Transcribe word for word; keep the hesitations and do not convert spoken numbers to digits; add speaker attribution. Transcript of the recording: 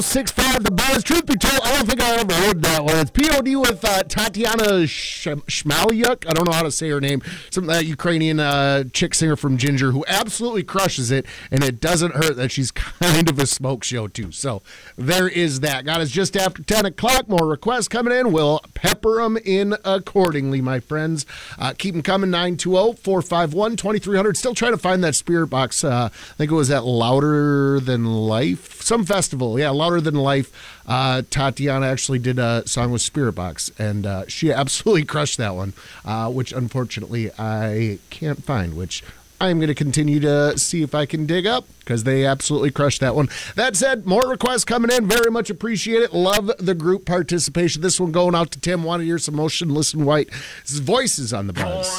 Speaker 1: six five, the buzz. Truth be told, I don't think I ever heard that one. It's P O D with uh, Tatiana Sh- Shmalyuk. I don't know how to say her name. Some uh, Ukrainian uh, chick singer from Ginger who absolutely crushes it, and it doesn't hurt that she's kind of a smoke show, too. So there is that. Got us just after ten o'clock. More requests coming in. We'll pepper them in accordingly, my friends. Uh, keep them coming. nine two zero, four five one, two three zero zero. Still trying to find that Spirit Box. Uh, I think it was at Louder Than Life. Some festival. Yeah, Louder Than Life. Uh, Tatiana actually did a song with Spirit Box, and uh, she absolutely crushed that one, uh, which unfortunately I can't find, which I'm going to continue to see if I can dig up because they absolutely crushed that one. That said, more requests coming in. Very much appreciate it. Love the group participation. This one going out to Tim. Want to hear some Motion Listen White. This is Voices on the Buzz.